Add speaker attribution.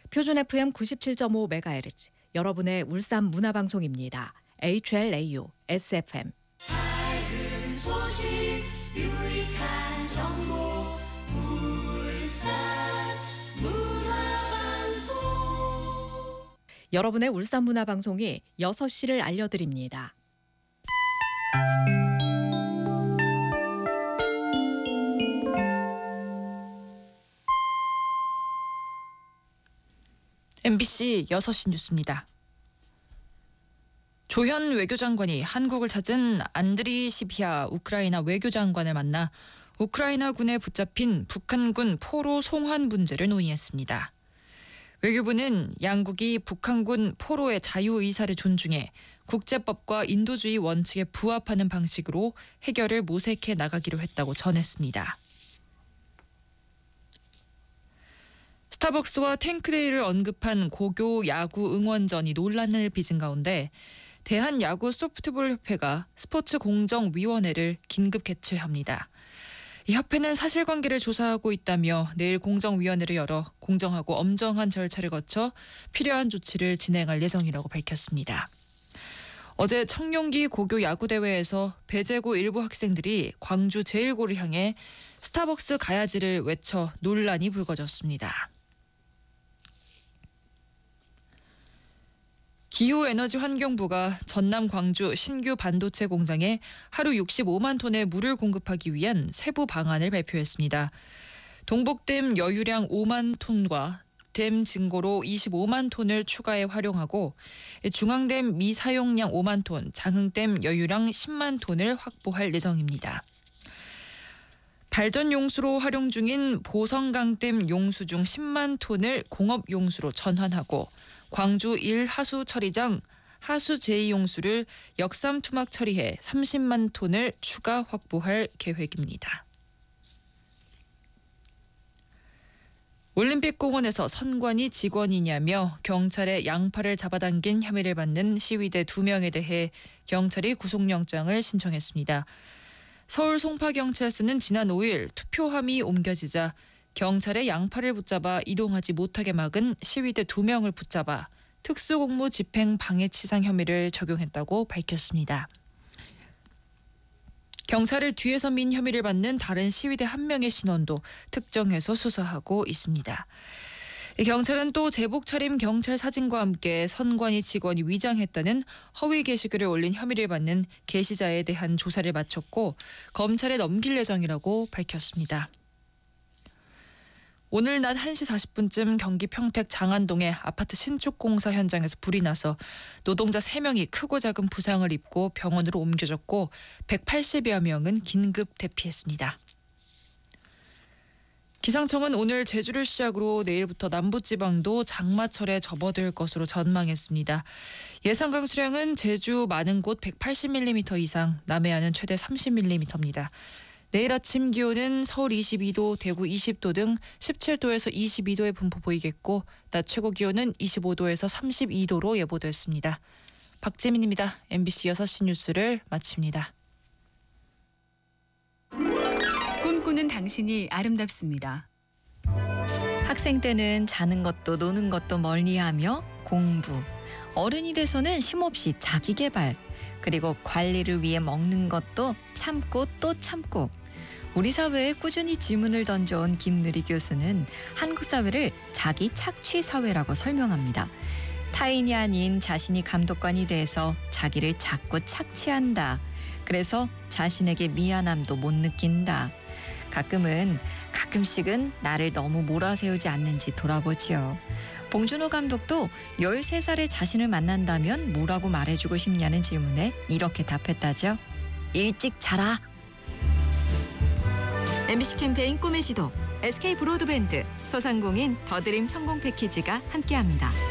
Speaker 1: 표준 FM 97.5MHz, 여러분의 울산 문화방송입니다. HLAU, SFM.
Speaker 2: 밝은 소식, 유익한 정보, 울산 문화방송.
Speaker 1: 여러분의 울산 문화방송이 6시를 알려드립니다.
Speaker 3: MBC 6시 뉴스입니다. 조현 외교장관이 한국을 찾은 안드리 시비아 우크라이나 외교장관을 만나 우크라이나군에 붙잡힌 북한군 포로 송환 문제를 논의했습니다. 외교부는 양국이 북한군 포로의 자유의사를 존중해 국제법과 인도주의 원칙에 부합하는 방식으로 해결을 모색해 나가기로 했다고 전했습니다. 스타벅스와 탱크데이를 언급한 고교 야구 응원전이 논란을 빚은 가운데 대한야구 소프트볼협회가 스포츠공정위원회를 긴급 개최합니다. 이 협회는 사실관계를 조사하고 있다며 내일 공정위원회를 열어 공정하고 엄정한 절차를 거쳐 필요한 조치를 진행할 예정이라고 밝혔습니다. 어제 청룡기 고교 야구대회에서 배제고 일부 학생들이 광주 제1고를 향해 스타벅스 가야지를 외쳐 논란이 불거졌습니다. 기후에너지환경부가 전남 광주 신규 반도체 공장에 하루 65만 톤의 물을 공급하기 위한 세부 방안을 발표했습니다. 동북댐 여유량 5만 톤과 댐 증고로 25만 톤을 추가해 활용하고 중앙댐 미사용량 5만 톤, 장흥댐 여유량 10만 톤을 확보할 예정입니다. 발전 용수로 활용 중인 보성강댐 용수 중 10만 톤을 공업 용수로 전환하고 광주 1하수 처리장 하수 제2용수를 역삼 투막 처리해 30만 톤을 추가 확보할 계획입니다. 올림픽공원에서 선관위 직원이냐며 경찰의 양팔을 잡아당긴 혐의를 받는 시위대 2명에 대해 경찰이 구속영장을 신청했습니다. 서울 송파경찰서는 지난 5일 투표함이 옮겨지자 경찰의 양팔을 붙잡아 이동하지 못하게 막은 시위대 2명을 붙잡아 특수공무 집행 방해치상 혐의를 적용했다고 밝혔습니다. 경찰을 뒤에서 민 혐의를 받는 다른 시위대 1명의 신원도 특정해서 수사하고 있습니다. 경찰은 또 제복 차림 경찰 사진과 함께 선관위 직원이 위장했다는 허위 게시글을 올린 혐의를 받는 게시자에 대한 조사를 마쳤고 검찰에 넘길 예정이라고 밝혔습니다. 오늘 낮 1시 40분쯤 경기 평택 장안동의 아파트 신축 공사 현장에서 불이 나서 노동자 3명이 크고 작은 부상을 입고 병원으로 옮겨졌고 180여 명은 긴급 대피했습니다. 기상청은 오늘 제주를 시작으로 내일부터 남부지방도 장마철에 접어들 것으로 전망했습니다. 예상 강수량은 제주 많은 곳 180mm 이상, 남해안은 최대 30mm입니다. 내일 아침 기온은 서울 22도, 대구 20도 등 17도에서 22도의 분포 보이겠고 낮 최고 기온은 25도에서 32도로 예보됐습니다. 박재민입니다. MBC 6시 뉴스를 마칩니다.
Speaker 4: 꿈꾸는 당신이 아름답습니다.
Speaker 5: 학생 때는 자는 것도 노는 것도 멀리하며 공부, 어른이 돼서는 쉼없이 자기개발, 그리고 관리를 위해 먹는 것도 참고 또 참고. 우리 사회에 꾸준히 질문을 던져온 김누리 교수는 한국 사회를 자기 착취 사회라고 설명합니다. 타인이 아닌 자신이 감독관이 돼서 자기를 자꾸 착취한다. 그래서 자신에게 미안함도 못 느낀다. 가끔씩은 나를 너무 몰아세우지 않는지 돌아보지요. 봉준호 감독도 13살의 자신을 만난다면 뭐라고 말해주고 싶냐는 질문에 이렇게 답했다죠. 일찍 자라. MBC 캠페인 꿈의 지도, SK 브로드밴드, 소상공인 더드림 성공 패키지가 함께합니다.